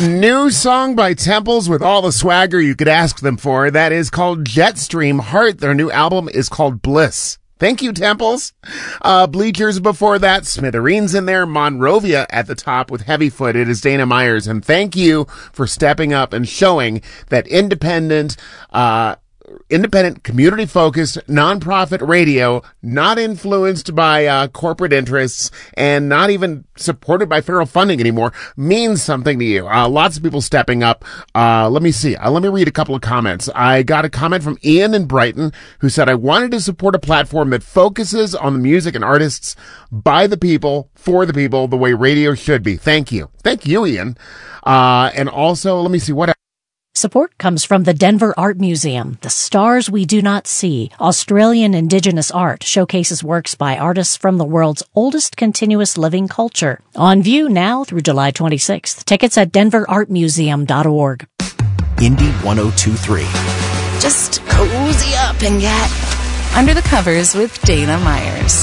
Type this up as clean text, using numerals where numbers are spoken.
New song by Temples with all the swagger you could ask them for. That is called Jetstream Heart. Their new album is called Bliss. Thank you, Temples. Bleachers before that, Smithereens in there, Monrovia at the top with Heavyfoot. It is Dana Myers. And thank you for stepping up and showing that independent, community-focused, nonprofit radio, not influenced by corporate interests and not even supported by federal funding anymore, means something to you. Lots of people stepping up. Let me see. Let me read a couple of comments. I got a comment from Ian in Brighton who said, I wanted to support a platform that focuses on the music and artists by the people, for the people, the way radio should be. Thank you. Thank you, Ian. And also, let me see what Support comes from the Denver Art Museum. The Stars We Do Not See, Australian Indigenous art, showcases works by artists from the world's oldest continuous living culture. On view now through July 26th. Tickets at denverartmuseum.org. Indie 102.3. Just cozy up and get Under the Covers with Dana Myers.